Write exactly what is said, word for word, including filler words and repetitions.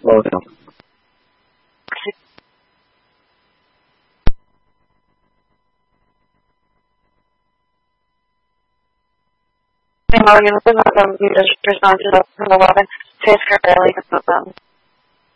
slow down. Tingnan mo yung ito na yung respond to eleven. Face early.